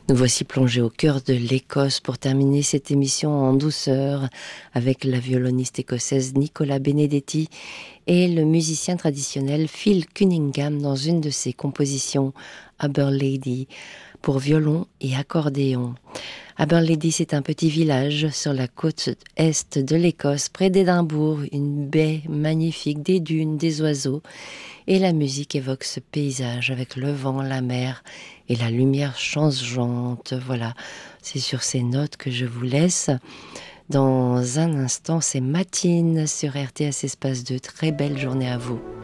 Nous voici plongés au cœur de l'Écosse pour terminer cette émission en douceur avec la violoniste écossaise Nicola Benedetti et le musicien traditionnel Phil Cunningham dans une de ses compositions Aberlady pour violon et accordéon. Aberlady, c'est un petit village sur la côte est de l'Écosse, près d'Édimbourg, une baie magnifique, des dunes, des oiseaux. Et la musique évoque ce paysage avec le vent, la mer et la lumière changeante. Voilà, c'est sur ces notes que je vous laisse. Dans un instant, c'est Matine sur RTS Espace 2. Très belle journée à vous.